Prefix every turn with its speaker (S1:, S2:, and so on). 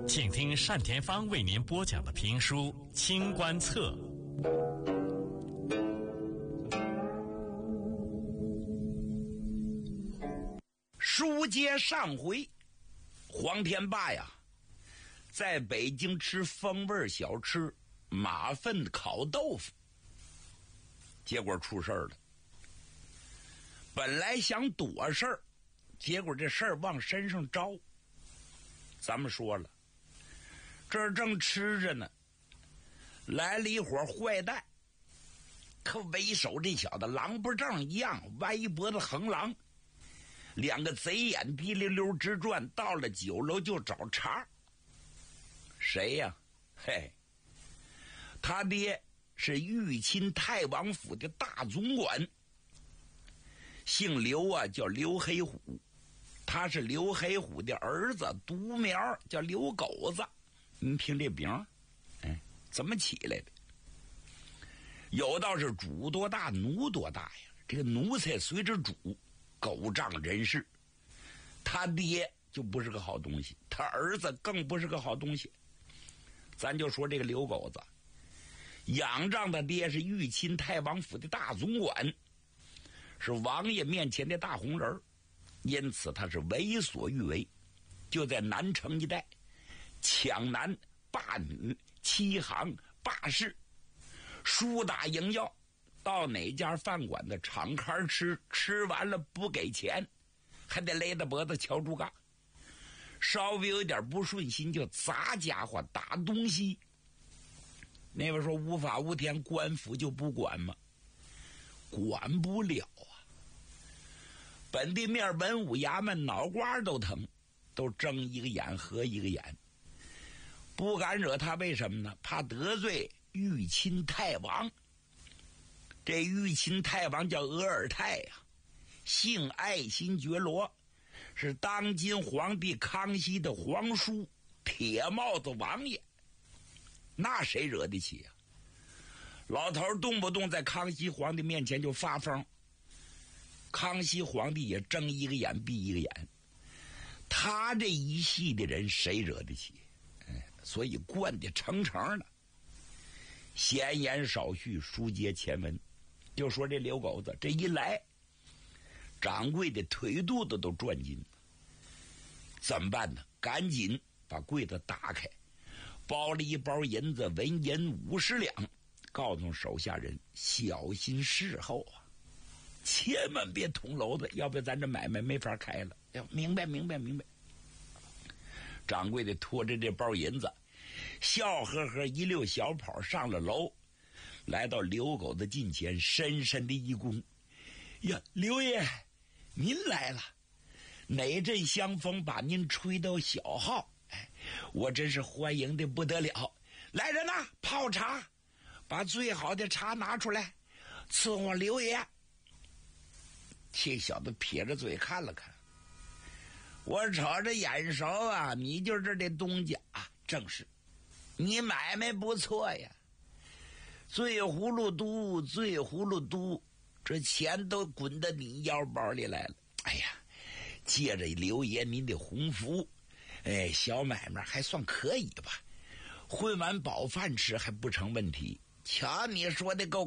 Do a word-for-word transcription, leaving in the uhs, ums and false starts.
S1: 请听单田芳为您播讲的评书《清官侧》。
S2: 书接上回，黄天霸呀，在北京吃风味小吃马粪烤豆腐，结果出事儿了。本来想躲事儿，结果这事儿往身上招。咱们说了，这儿正吃着呢，来了一伙坏蛋，可为首这小子狼不正一样，歪脖子横狼，两个贼眼滴溜溜直转，到了酒楼就找茬。谁呀？嘿，他爹是玉钦太王府的大总管，姓刘啊，叫刘黑虎。他是刘黑虎的儿子，独苗叫刘狗子。你听这名，哎，怎么起来的？有道是主多大，奴多大呀。这个奴才随着主，狗仗人势。他爹就不是个好东西，他儿子更不是个好东西。咱就说这个刘狗子，仰仗他爹是玉钦太王府的大总管，是王爷面前的大红人，因此他是为所欲为，就在南城一带抢男霸女，欺行霸市，输打赢要，到哪家饭馆的敞开吃，吃完了不给钱，还得勒着脖子敲竹杠，稍微有点不顺心就砸家伙打东西。那边说无法无天，官府就不管吗？管不了啊！本地面文武衙门脑瓜都疼，都睁一个眼合一个眼，不敢惹他。为什么呢？怕得罪玉钦太王。这玉钦太王叫额尔泰呀、啊，姓爱新觉罗，是当今皇帝康熙的皇叔，铁帽子王爷。那谁惹得起啊？老头动不动在康熙皇帝面前就发疯，康熙皇帝也睁一个眼闭一个眼。他这一系的人谁惹得起？哎，所以惯得成成的。闲言少叙，书接前文。就说这刘狗子这一来，掌柜的腿肚子都转筋了。怎么办呢？赶紧把柜子打开，包了一包银子，纹银五十两，告诉手下人小心侍候啊，千万别捅娄子，要不然咱这买卖没法开了。哎，明白明白明白。掌柜的拖着这包银子，笑呵呵一溜小跑上了楼，来到刘狗子近前，深深的一躬：“呀，刘爷，您来了！哪阵香风把您吹到小号？哎，我真是欢迎的不得了！来人呐，泡茶，把最好的茶拿出来，伺候刘爷。”这小子撇着嘴看了看，我瞅着眼熟啊，你就是这的东家啊，正是，你买卖不错呀。醉葫芦嘟，醉葫芦嘟，这钱都滚到你腰包里来了。哎呀，借着刘爷您的鸿福，哎，小买卖还算可以吧，混碗饱饭吃还不成问题。瞧你说的够